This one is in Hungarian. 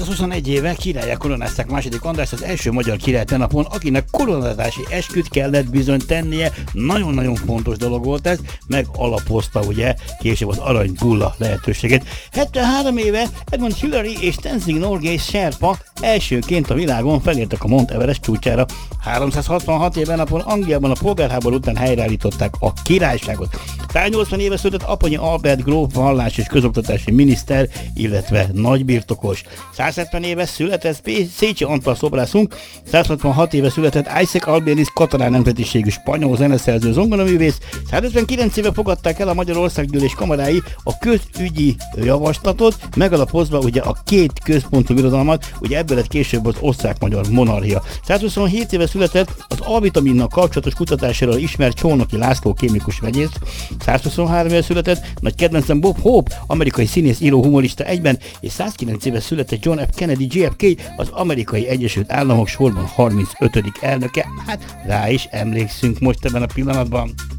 121 éve királlyá koronázták második Andrást, az első magyar királyt napon, akinek koronázási esküt kellett bizony tennie. Nagyon-nagyon fontos dolog volt ez, meg alapozta ugye később az Arany Bulla lehetőséget. 73 éve Edmund Hillary és Tenzing Norgay Sherpa elsőként a világon felértek a Mount Everest csúcsára. 366 éve napon Angliában a polgárháború után helyreállították a királyságot. 180 éve született Aponyi Albert gróf vallás és közoktatási miniszter, illetve nagybirtokos. 170 éve született Széchenyi Antal szobrászunk, 166 éve született Isaac Albéniz katalán nemzetiségű spanyol zeneszerző zongoraművész, 159 éve fogadták el a Magyarországgyűlés kamarái a közügyi javaslatot, megalapozva ugye a két központi birodalmat, ugye ebből lett később az osztrák-magyar monarchia. 127 éve született az A-vitaminnal kapcsolatos kutatásáról ismert Csónoki László kémikus vegyész, 123 éve született nagy kedvencem Bob Hope, amerikai színész, író, humorista egyben, és 109 éve született John F. Kennedy JFK, az Amerikai Egyesült Államok sorban 35. elnöke. Hát rá is emlékszünk most ebben a pillanatban.